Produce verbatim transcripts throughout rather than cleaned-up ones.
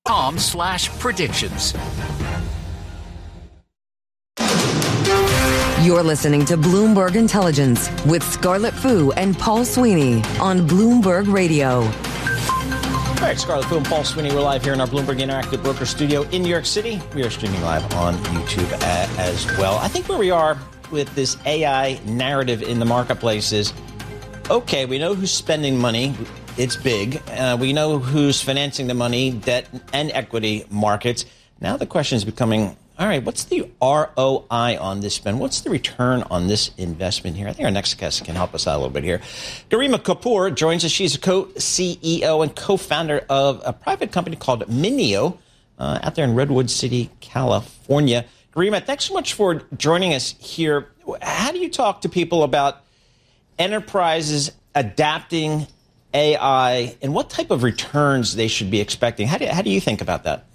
com slash predictions. You're listening to Bloomberg Intelligence with Scarlett Fu and Paul Sweeney on Bloomberg Radio. All right, Scarlett Fu and Paul Sweeney, we're live here in our Bloomberg Interactive Broker Studio in New York City. We are streaming live on YouTube uh, as well. I think where we are with this A I narrative in the marketplace is, okay, we know who's spending money. It's big. Uh, we know who's financing the money, debt and equity markets. Now the question is becoming, all right, what's the R O I on this spend? What's the return on this investment here? I think our next guest can help us out a little bit here. Garima Kapoor joins us. She's a co-C E O and co-founder of a private company called Minio uh, out there in Redwood City, California. Garima, thanks so much for joining us here. How do you talk to people about enterprises adapting A I and what type of returns they should be expecting? How do, how do you think about that?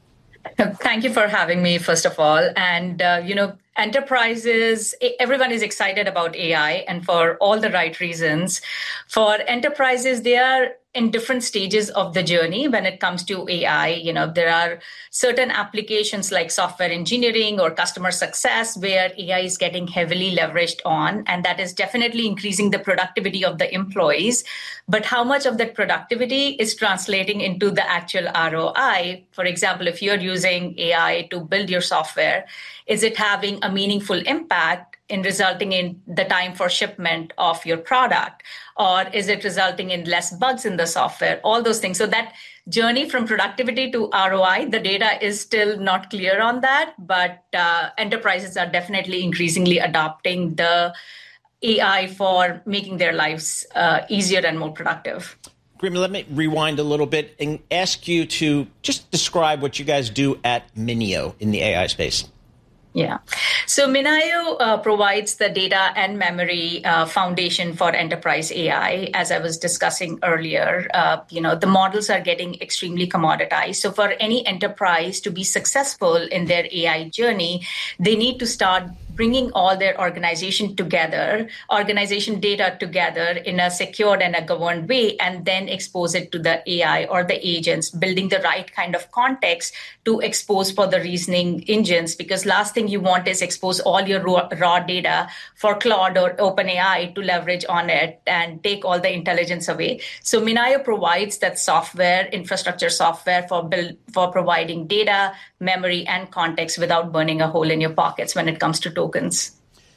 Thank you for having me, first of all. And, uh, you know, enterprises, everyone is excited about A I and for all the right reasons. For enterprises, they are in different stages of the journey when it comes to A I. You know, there are certain applications like software engineering or customer success where A I is getting heavily leveraged on, and that is definitely increasing the productivity of the employees. But how much of that productivity is translating into the actual R O I? For example, if you're using A I to build your software, is it having a meaningful impact in resulting in the time for shipment of your product? Or is it resulting in less bugs in the software? All those things. So that journey from productivity to R O I, the data is still not clear on that, but uh, enterprises are definitely increasingly adopting the A I for making their lives uh, easier and more productive. Garima, let me rewind a little bit and ask you to just describe what you guys do at Minio in the A I space. Yeah. So Minio uh, provides the data and memory uh, foundation for enterprise A I. As I was discussing earlier, uh, you know, the models are getting extremely commoditized. So for any enterprise to be successful in their A I journey, they need to start bringing all their organization together, organization data together in a secured and a governed way, and then expose it to the A I or the agents, building the right kind of context to expose for the reasoning engines. Because last thing you want is expose all your raw, raw data for Claude or OpenAI to leverage on it and take all the intelligence away. So Minio provides that software, infrastructure software for build, for providing data, memory, and context without burning a hole in your pockets when it comes to tokens.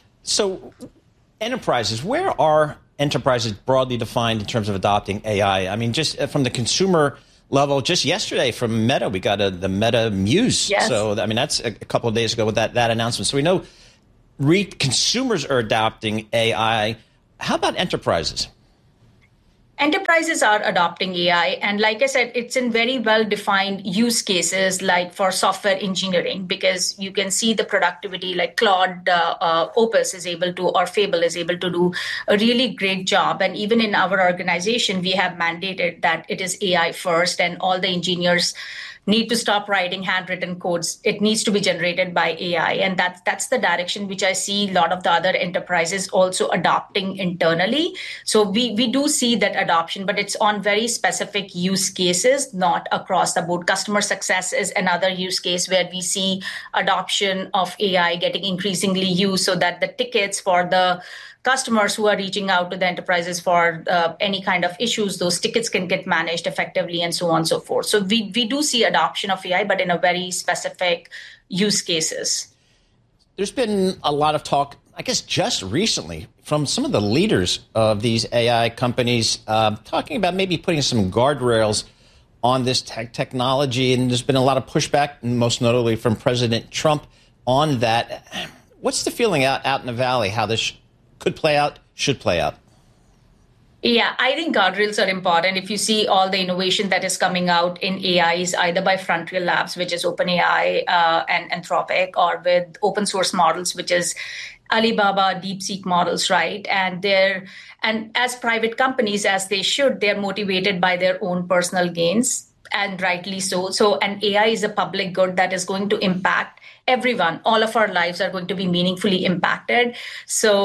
So enterprises, where are enterprises broadly defined in terms of adopting A I? I mean, just from the consumer level, just yesterday from Meta, we got a, the Meta Muse. Yes. So, I mean, that's a, a couple of days ago with that, that announcement. So we know re- consumers are adopting A I. How about enterprises? Enterprises are adopting A I. And like I said, it's in very well-defined use cases like for software engineering, because you can see the productivity like Claude uh, uh, Opus is able to, or Fable is able to do a really great job. And even in our organization, we have mandated that it is A I first, and all the engineers need to stop writing handwritten codes. It needs to be generated by A I. And that's, that's the direction which I see a lot of the other enterprises also adopting internally. So we, we do see that adoption, but it's on very specific use cases, not across the board. Customer success is another use case where we see adoption of A I getting increasingly used so that the tickets for the customers who are reaching out to the enterprises for uh, any kind of issues, those tickets can get managed effectively and so on and so forth. So we, we do see adoption of A I, but in a very specific use cases. There's been a lot of talk, I guess, just recently from some of the leaders of these A I companies uh, talking about maybe putting some guardrails on this tech technology. And there's been a lot of pushback, most notably from President Trump on that. What's the feeling out, out in the Valley, how this could play out, should play out? Yeah, I think guardrails are important. If you see all the innovation that is coming out in A Is, either by Frontier Labs, which is OpenAI uh, and Anthropic, or with open source models, which is Alibaba DeepSeek models, right? And they're, and as private companies, as they should, they're motivated by their own personal gains, and rightly so. So, and A I is a public good that is going to impact everyone. All of our lives are going to be meaningfully impacted. So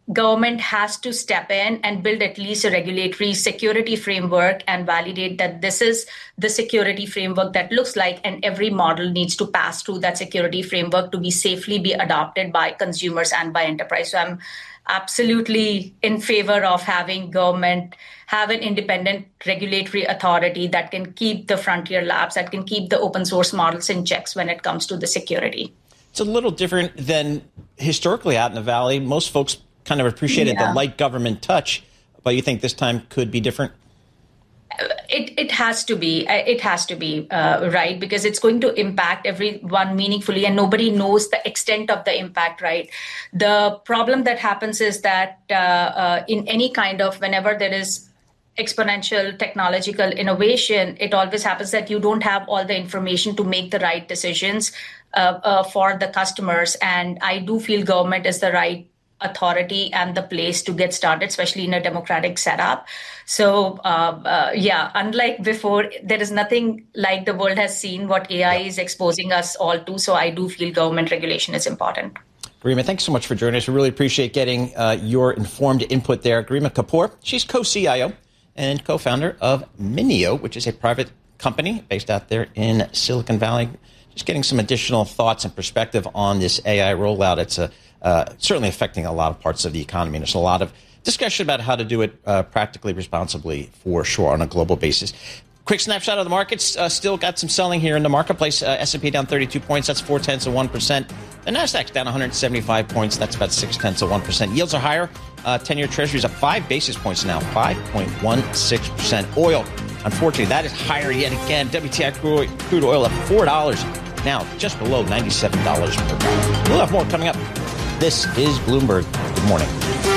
government has to step in and build at least a regulatory security framework and validate that this is the security framework that looks like, and every model needs to pass through that security framework to be safely be adopted by consumers and by enterprise. So I'm absolutely in favor of having government have an independent regulatory authority that can keep the frontier labs, that can keep the open source models in checks when it comes to the security. It's a little different than historically out in the Valley. Most folks kind of appreciated yeah. the light government touch, but you think this time could be different? It it has to be. It has to be, uh, right? Because it's going to impact everyone meaningfully, and nobody knows the extent of the impact, right? The problem that happens is that uh, uh, in any kind of, whenever there is exponential technological innovation, it always happens that you don't have all the information to make the right decisions uh, uh, for the customers. And I do feel government is the right authority and the place to get started, especially in a democratic setup. So, uh, uh, yeah, unlike before, there is nothing like the world has seen what A I yeah. is exposing us all to. So I do feel government regulation is important. Garima, thanks so much for joining us. We really appreciate getting uh, your informed input there. Garima Kapoor, she's co-C I O and co-founder of Minio, which is a private company based out there in Silicon Valley. Just getting some additional thoughts and perspective on this A I rollout. It's a, uh, certainly affecting a lot of parts of the economy. And there's a lot of discussion about how to do it uh, practically, responsibly, for sure, on a global basis. Quick snapshot of the markets. Uh, still got some selling here in the marketplace. Uh, S and P down thirty-two points. That's four tenths of one percent. The Nasdaq's down one hundred seventy-five points. That's about six tenths of one percent. Yields are higher. Uh, ten-year Treasuries up five basis points now, five point one six percent. Oil, unfortunately, that is higher yet again. W T I crude oil up four dollars. Now just below ninety-seven dollars per barrel. We'll have more coming up. This is Bloomberg. Good morning.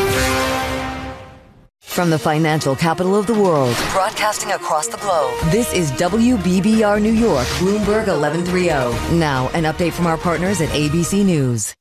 From the financial capital of the world, broadcasting across the globe, this is W B B R New York, Bloomberg eleven thirty. Now, an update from our partners at A B C News.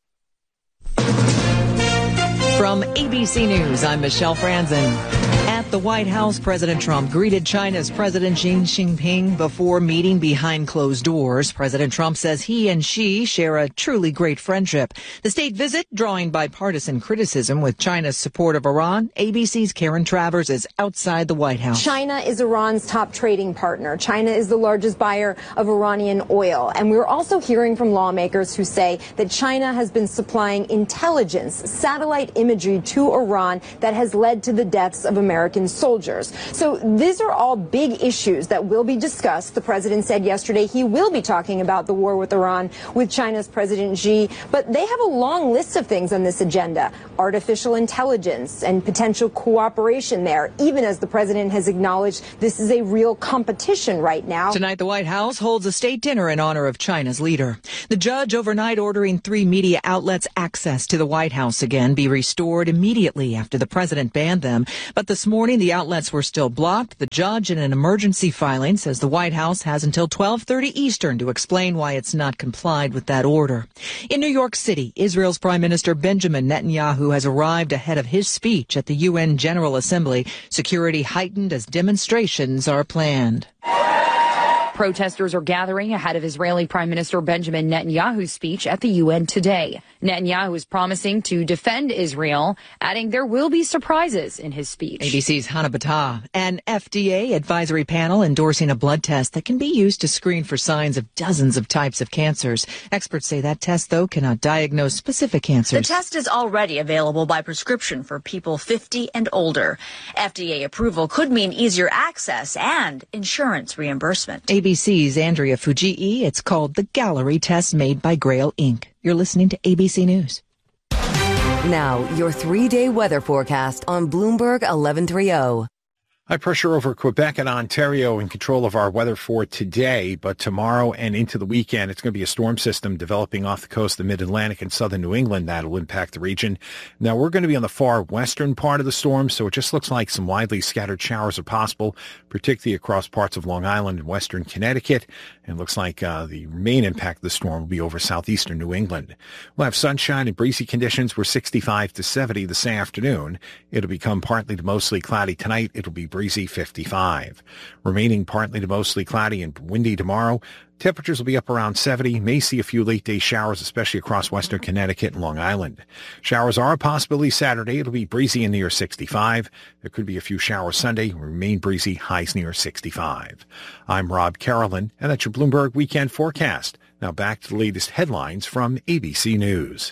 From A B C News, I'm Michelle Franzen. At the White House, President Trump greeted China's President Xi Jinping before meeting behind closed doors. President Trump says he and Xi share a truly great friendship. The state visit drawing bipartisan criticism with China's support of Iran. A B C's Karen Travers is outside the White House. China is Iran's top trading partner. China is the largest buyer of Iranian oil. And we're also hearing from lawmakers who say that China has been supplying intelligence, satellite imagery to Iran that has led to the deaths of American soldiers. So these are all big issues that will be discussed. The president said yesterday he will be talking about the war with Iran with China's President Xi, but they have a long list of things on this agenda. Artificial intelligence and potential cooperation there, even as the president has acknowledged this is a real competition right now. Tonight, the White House holds a state dinner in honor of China's leader. The judge overnight ordering three media outlets' access to the White House again be restored immediately after the president banned them. But this morning, the outlets were still blocked. The judge, in an emergency filing, says the White House has until twelve thirty Eastern to explain why it's not complied with that order. In New York City, Israel's Prime Minister Benjamin Netanyahu has arrived ahead of his speech at the U N General Assembly. Security heightened as demonstrations are planned. Protesters are gathering ahead of Israeli Prime Minister Benjamin Netanyahu's speech at the U N today. Netanyahu is promising to defend Israel, adding there will be surprises in his speech. A B C's Hannah Battah. An F D A advisory panel endorsing a blood test that can be used to screen for signs of dozens of types of cancers. Experts say that test, though, cannot diagnose specific cancers. The test is already available by prescription for people fifty and older. F D A approval could mean easier access and insurance reimbursement. A B C's Andrea Fujii. It's called the Gallery Test made by Grail Incorporated. You're listening to A B C News. Now, your three-day weather forecast on Bloomberg eleven thirty. High pressure over Quebec and Ontario in control of our weather for today, but tomorrow and into the weekend, it's going to be a storm system developing off the coast of mid-Atlantic and southern New England that'll impact the region. Now, we're going to be on the far western part of the storm, so it just looks like some widely scattered showers are possible, particularly across parts of Long Island and western Connecticut. And it looks like uh, the main impact of the storm will be over southeastern New England. We'll have sunshine and breezy conditions. We're sixty-five to seventy this afternoon. It'll become partly to mostly cloudy tonight. It'll be breezy breezy fifty-five. Remaining partly to mostly cloudy and windy tomorrow. Temperatures will be up around seventy. May see a few late day showers, especially across western Connecticut and Long Island. Showers are a possibility Saturday. It'll be breezy and near sixty-five. There could be a few showers Sunday. Remain breezy, highs near sixty-five. I'm Rob Carolyn, and that's your Bloomberg Weekend Forecast. Now back to the latest headlines from A B C News.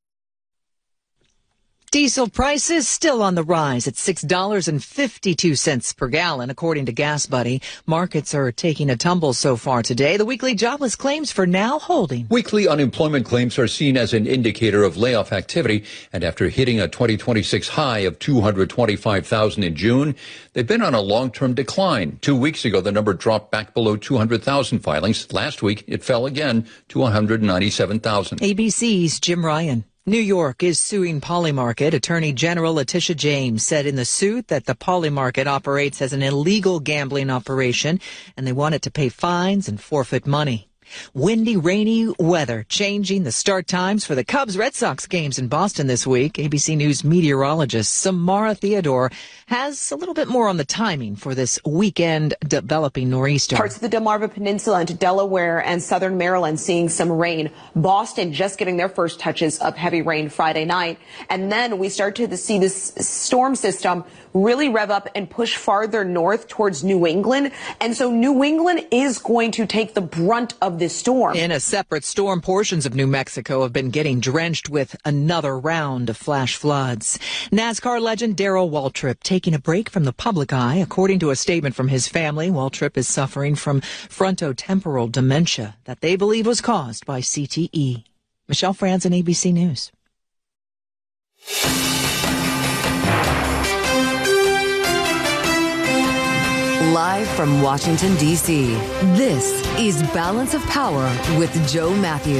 Diesel prices still on the rise at six dollars and fifty-two cents per gallon, according to Gas Buddy. Markets are taking a tumble so far today. The weekly jobless claims for now holding. Weekly unemployment claims are seen as an indicator of layoff activity, and after hitting a twenty twenty-six high of two hundred twenty-five thousand in June, they've been on a long-term decline. Two weeks ago, the number dropped back below two hundred thousand filings. Last week, it fell again to one hundred ninety-seven thousand. A B C's Jim Ryan. New York is suing Polymarket. Attorney General Letitia James said in the suit that the Polymarket operates as an illegal gambling operation, and they want it to pay fines and forfeit money. Windy, rainy weather changing the start times for the Cubs-Red Sox games in Boston this week. A B C News meteorologist Samara Theodore has a little bit more on the timing for this weekend developing nor'easter. Parts of the Delmarva Peninsula into Delaware and southern Maryland seeing some rain. Boston just getting their first touches of heavy rain Friday night. And then we start to see this storm system really rev up and push farther north towards New England. And so New England is going to take the brunt of this storm. In a separate storm, portions of New Mexico have been getting drenched with another round of flash floods. NASCAR legend Darrell Waltrip taking a break from the public eye. According to a statement from his family, Waltrip is suffering from frontotemporal dementia that they believe was caused by C T E. Michelle Franzen, A B C News. Live from Washington, D C, this is Balance of Power with Joe Matthew.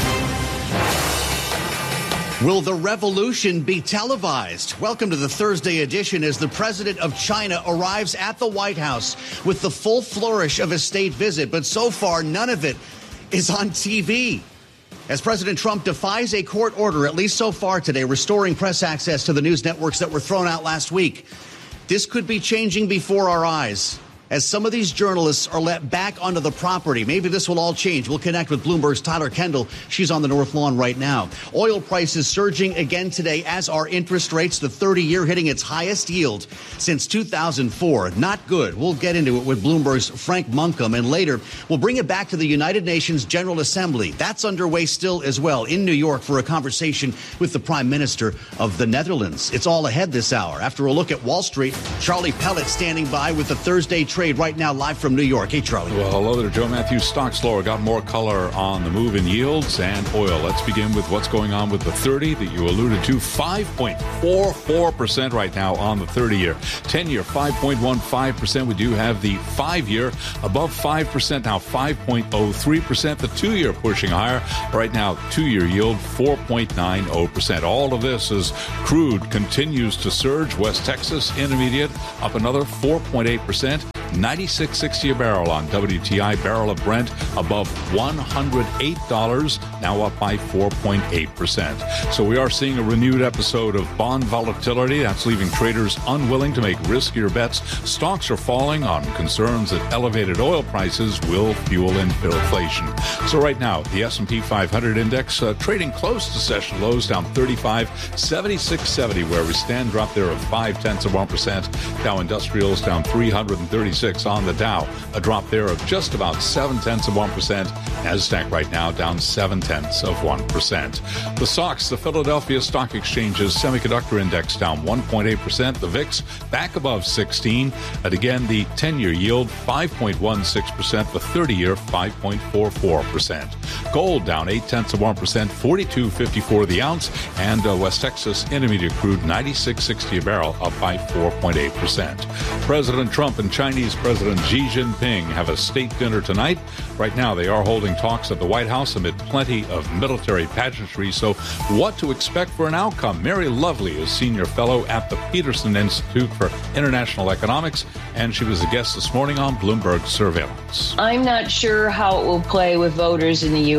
Will the revolution be televised? Welcome to the Thursday edition as the president of China arrives at the White House with the full flourish of a state visit. But so far, none of it is on T V. As President Trump defies a court order, at least so far today, restoring press access to the news networks that were thrown out last week. This could be changing before our eyes as some of these journalists are let back onto the property. Maybe this will all change. We'll connect with Bloomberg's Tyler Kendall. She's on the North Lawn right now. Oil prices surging again today, as are interest rates. The thirty-year hitting its highest yield since two thousand four. Not good. We'll get into it with Bloomberg's Frank Munkham. And later, we'll bring it back to the United Nations General Assembly. That's underway still as well in New York for a conversation with the Prime Minister of the Netherlands. It's all ahead this hour. After a look at Wall Street, Charlie Pellet standing by with the Thursday trade right now live from New York. Hey, Charlie. Well, hello there, Joe Matthews. Stocks lower. Got more color on the move in yields and oil. Let's begin with what's going on with the thirty that you alluded to. five point four four percent right now on the thirty-year. ten-year, five point one five percent. We do have the five-year above five percent now, five point oh three percent. The two-year pushing higher. Right now, two-year yield, four point nine oh percent. All of this as crude continues to surge. West Texas Intermediate up another four point eight percent. ninety-six sixty a barrel on W T I. Barrel of Brent above one hundred eight dollars, now up by four point eight percent. So we are seeing a renewed episode of bond volatility. That's leaving traders unwilling to make riskier bets. Stocks are falling on concerns that elevated oil prices will fuel inflation. So right now, the S and P five hundred index uh, trading close to session lows, down thirty-five, seventy-six seventy where we stand, drop there of five tenths of one percent. Dow Industrials down three hundred thirty-six on the Dow, a drop there of just about seven tenths of one percent. NASDAQ right now down seven tenths of one percent. The S O X, the Philadelphia Stock Exchange's semiconductor index, down one point eight percent. The V I X back above sixteen. And again, the ten-year yield five point one six percent. The thirty-year five point four four percent. Gold down eight tenths of one percent, forty-two fifty-four the ounce. And uh, West Texas Intermediate crude ninety-six sixty a barrel, up by four point eight percent. President Trump and Chinese President Xi Jinping have a state dinner tonight. Right now, they are holding talks at the White House amid plenty of military pageantry. So what to expect for an outcome? Mary Lovely is senior fellow at the Peterson Institute for International Economics, and she was a guest this morning on Bloomberg Surveillance. I'm not sure how it will play with voters in the U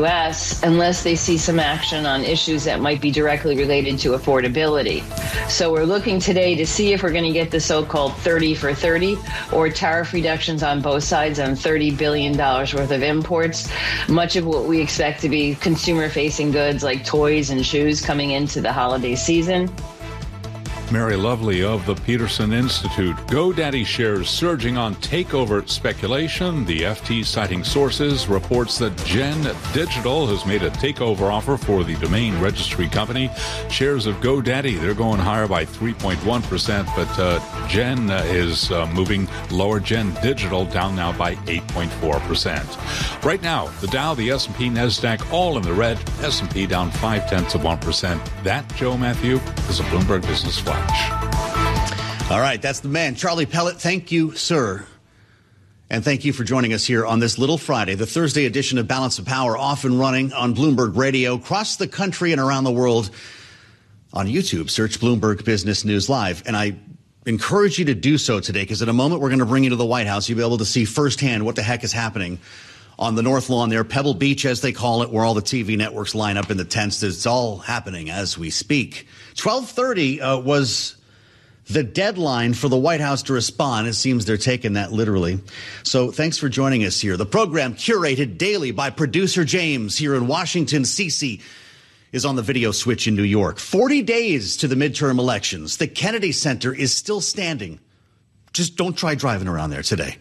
U S unless they see some action on issues that might be directly related to affordability. So we're looking today to see if we're going to get the so-called thirty for thirty or tariff reductions on both sides on thirty billion dollars worth of imports. Much of what we expect to be consumer-facing goods like toys and shoes coming into the holiday season. Mary Lovely of the Peterson Institute. GoDaddy shares surging on takeover speculation. The F T, citing sources, reports that Gen Digital has made a takeover offer for the domain registry company. Shares of GoDaddy, they're going higher by three point one percent, but uh, Gen uh, is uh, moving lower. Gen Digital down now by eight point four percent. Right now, the Dow, the S and P, NASDAQ, all in the red. S and P down five tenths of one percent. That, Joe Matthew, is a Bloomberg Business Flash. All right, that's the man. Charlie Pellet, thank you, sir. And thank you for joining us here on this little Friday, the Thursday edition of Balance of Power, off and running on Bloomberg Radio, across the country and around the world on YouTube. Search Bloomberg Business News Live. And I encourage you to do so today, because in a moment we're going to bring you to the White House. You'll be able to see firsthand what the heck is happening on the North Lawn there, Pebble Beach, as they call it, where all the T V networks line up in the tents. It's all happening as we speak. twelve thirty uh, was the deadline for the White House to respond. It seems they're taking that literally. So thanks for joining us here. The program, curated daily by producer James here in Washington. Cece is on the video switch in New York. forty days to the midterm elections. The Kennedy Center is still standing. Just don't try driving around there today.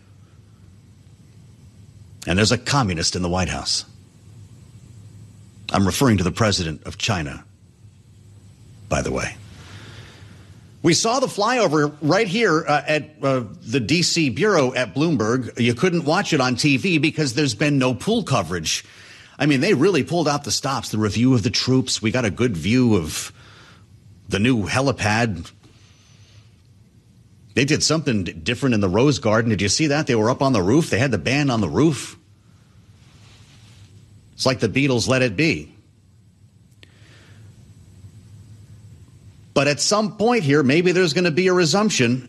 And there's a communist in the White House. I'm referring to the president of China, by the way. We saw the flyover right here uh, at uh, the D C bureau at Bloomberg. You couldn't watch it on T V because there's been no pool coverage. I mean, they really pulled out the stops. The review of the troops. We got a good view of the new helipad. They did something different in the Rose Garden. Did you see that? They were up on the roof. They had the band on the roof. It's like the Beatles' Let It Be. But at some point here, maybe there's going to be a resumption.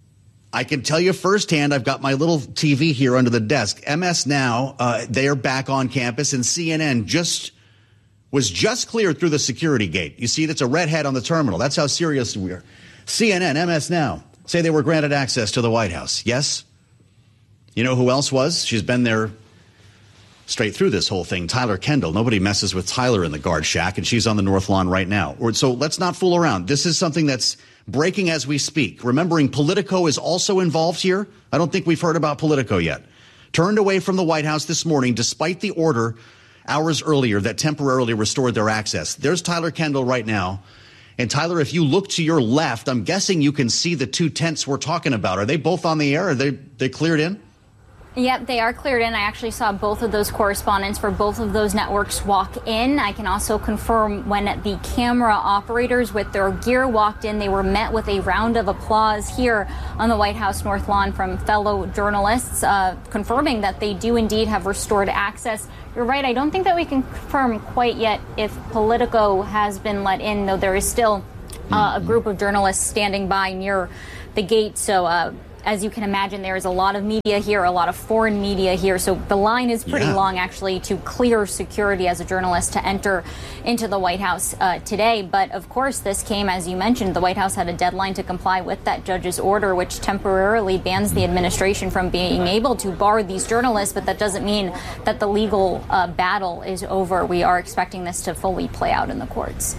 I can tell you firsthand, I've got my little T V here under the desk. M S Now, uh, they are back on campus, and C N N just was just cleared through the security gate. You see, that's a red head on the terminal. That's how serious we are. C N N, M S Now, say they were granted access to the White House. Yes? You know who else was? She's been there straight through this whole thing. Tyler Kendall. Nobody messes with Tyler in the guard shack, and she's on the North Lawn right now. So let's not fool around. This is something that's breaking as we speak. Remembering Politico is also involved here. I don't think we've heard about Politico yet. Turned away from the White House this morning despite the order hours earlier that temporarily restored their access. There's Tyler Kendall right now. And Tyler, if you look to your left, I'm guessing you can see the two tents we're talking about. Are they both on the air? Are they, they cleared in? Yep, they are cleared in. I actually saw both of those correspondents for both of those networks walk in. I can also confirm when the camera operators with their gear walked in, they were met with a round of applause here on the White House North Lawn from fellow journalists, uh, confirming that they do indeed have restored access. You're right, I don't think that we can confirm quite yet if Politico has been let in, though there is still uh, a group of journalists standing by near the gate. So, uh, as you can imagine, there is a lot of media here, a lot of foreign media here. So the line is pretty yeah. long, actually, to clear security as a journalist to enter into the White House uh, today. But of course, this came, as you mentioned, the White House had a deadline to comply with that judge's order, which temporarily bans the administration from being able to bar these journalists. But that doesn't mean that the legal uh, battle is over. We are expecting this to fully play out in the courts.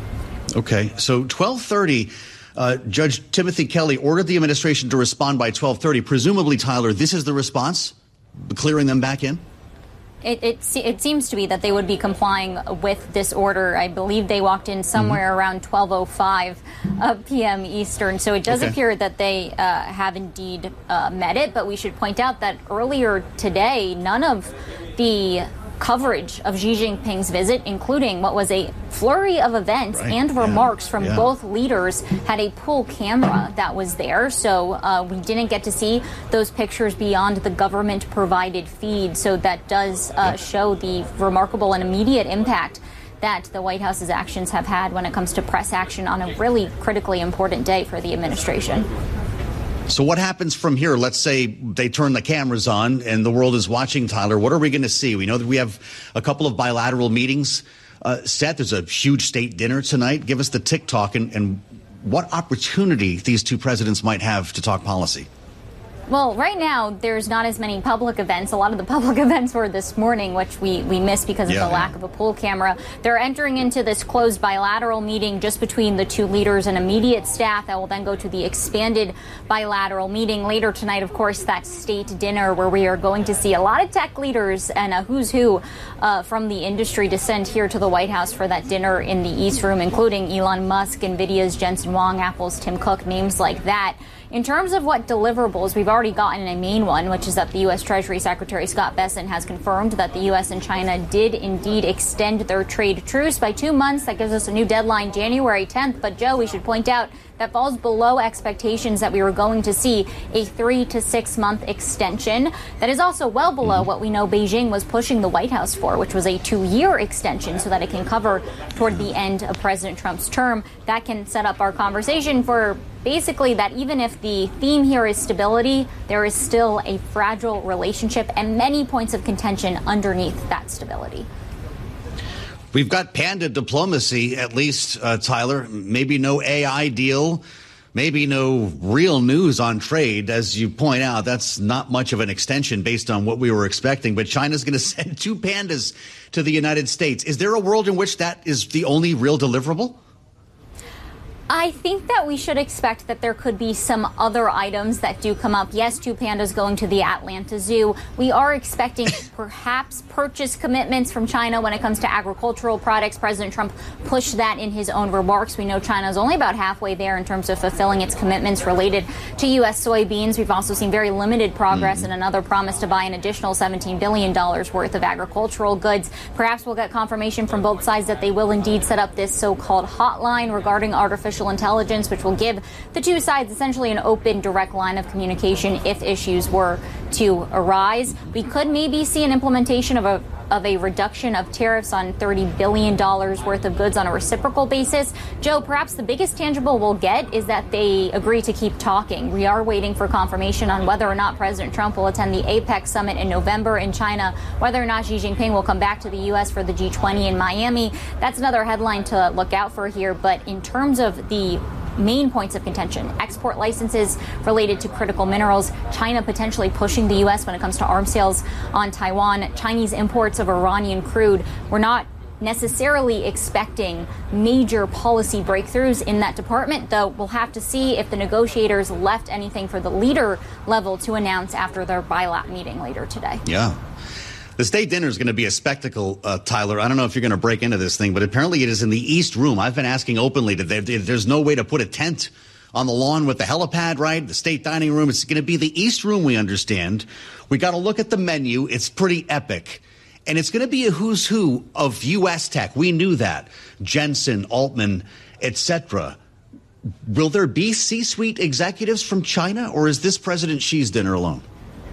Okay, so twelve thirty. Uh, Judge Timothy Kelly ordered the administration to respond by twelve thirty. Presumably, Tyler, this is the response? Clearing them back in? It, it, it seems to be that they would be complying with this order. I believe they walked in somewhere mm-hmm. around twelve oh five uh, p m Eastern. So it does okay. appear that they uh, have indeed uh, met it. But we should point out that earlier today, none of the coverage of Xi Jinping's visit, including what was a flurry of events right. and remarks yeah. from yeah. both leaders, had a pull camera that was there. So uh, we didn't get to see those pictures beyond the government-provided feed. So that does uh, show the remarkable and immediate impact that the White House's actions have had when it comes to press action on a really critically important day for the administration. So what happens from here? Let's say they turn the cameras on and the world is watching, Tyler. What are we going to see? We know that we have a couple of bilateral meetings uh, set. There's a huge state dinner tonight. Give us the tick-tock and, and what opportunity these two presidents might have to talk policy. Well, right now, there's not as many public events. A lot of the public events were this morning, which we, we missed because of yeah, the lack yeah. of a poll camera. They're entering into this closed bilateral meeting just between the two leaders and immediate staff that will then go to the expanded bilateral meeting later tonight. Of course, that state dinner where we are going to see a lot of tech leaders and a who's who uh, from the industry descend here to the White House for that dinner in the East Room, including Elon Musk, NVIDIA's Jensen Huang, Apple's Tim Cook, names like that. In terms of what deliverables, we've already gotten a main one, which is that the U S. Treasury Secretary Scott Bessent has confirmed that the U S and China did indeed extend their trade truce by two months. That gives us a new deadline, January tenth. But, Joe, we should point out that falls below expectations that we were going to see a three to six month extension. That is also well below what we know Beijing was pushing the White House for, which was a two year extension so that it can cover toward the end of President Trump's term. That can set up our conversation for basically that even if the theme here is stability, there is still a fragile relationship and many points of contention underneath that stability. We've got panda diplomacy, at least, uh, Tyler. Maybe no A I deal, maybe no real news on trade. As you point out, that's not much of an extension based on what we were expecting. But China's going to send two pandas to the United States. Is there a world in which that is the only real deliverable? I think that we should expect that there could be some other items that do come up. Yes, two pandas going to the Atlanta Zoo. We are expecting perhaps purchase commitments from China when it comes to agricultural products. President Trump pushed that in his own remarks. We know China is only about halfway there in terms of fulfilling its commitments related to U S soybeans. We've also seen very limited progress mm-hmm. and another promise to buy an additional seventeen billion dollars worth of agricultural goods. Perhaps we'll get confirmation from both sides that they will indeed set up this so-called hotline regarding artificial intelligence, which will give the two sides essentially an open, direct line of communication if issues were to arise. We could maybe see an implementation of a of a reduction of tariffs on thirty billion dollars worth of goods on a reciprocal basis. Joe, perhaps the biggest tangible we'll get is that they agree to keep talking. We are waiting for confirmation on whether or not President Trump will attend the APEC summit in November in China, whether or not Xi Jinping will come back to the U S for the G twenty in Miami. That's another headline to look out for here. But in terms of the main points of contention, export licenses related to critical minerals, China potentially pushing the U S when it comes to arms sales on Taiwan, Chinese imports of Iranian crude. We're not necessarily expecting major policy breakthroughs in that department, though we'll have to see if the negotiators left anything for the leader level to announce after their bilateral meeting later today. Yeah. The state dinner is going to be a spectacle, uh, Tyler. I don't know if you're going to break into this thing, but apparently it is in the East Room. I've been asking openly. To, there's no way to put a tent on the lawn with the helipad, right? The state dining room. It's going to be the East Room, we understand. We got to look at the menu. It's pretty epic. And it's going to be a who's who of U S tech. We knew that. Jensen, Altman, et cetera. Will there be C-suite executives from China, or is this President Xi's dinner alone?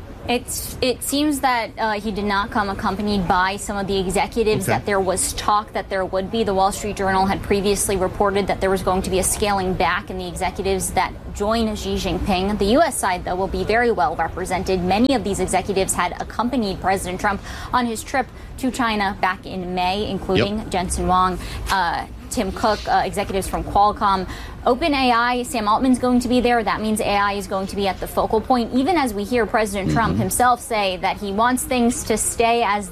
It's, it seems that uh, he did not come accompanied by some of the executives okay. that there was talk that there would be. The Wall Street Journal had previously reported that there was going to be a scaling back in the executives that join Xi Jinping. The U S side, though, will be very well represented. Many of these executives had accompanied President Trump on his trip to China back in May, including yep. Jensen Huang, uh, Tim Cook, uh, executives from Qualcomm. OpenAI, Sam Altman's going to be there. That means A I is going to be at the focal point, even as we hear President mm-hmm. Trump himself say that he wants things to stay as